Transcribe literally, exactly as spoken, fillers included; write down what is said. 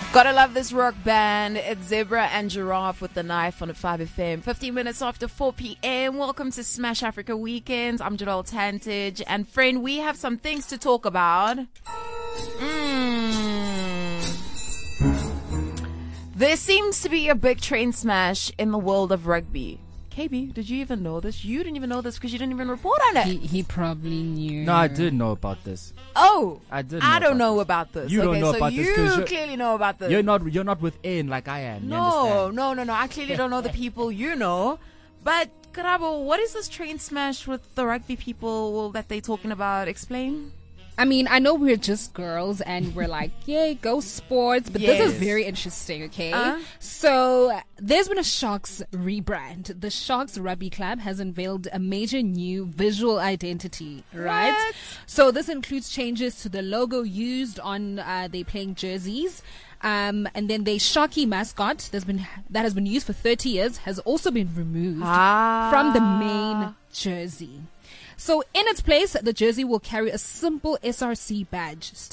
Gotta love this rock band. It's Zebra and Giraffe with the Knife on five F M. fifteen minutes after four p.m. Welcome to Smash Africa Weekends. I'm Jadal Tantage. And friend, we have some things to talk about. Mm. There seems to be a big train smash in the world of rugby. K B, did you even know this? You didn't even know this because you didn't even report on it. He, he probably knew. No, I did know about this. Oh, I did. I know don't about know this. about this. You okay, don't know so about you this because you're, clearly know about this. you're not. You're not within like I am. You No, understand? no, no, no. I clearly don't know the people you know. But Karabo, what is this train smash with the rugby people that they're talking about? Explain. I mean, I know we're just girls and we're like, yay, go sports. But Yes. this is very interesting, okay? Uh? So there's been a Sharks rebrand. The Sharks Rugby Club has unveiled a major new visual identity, right? What? So this includes changes to the logo used on uh, their playing jerseys. Um, and then the Sharky mascot that's been that has been used for thirty years has also been removed Ah. from the main jersey. So in its place, the jersey will carry a simple S R C badge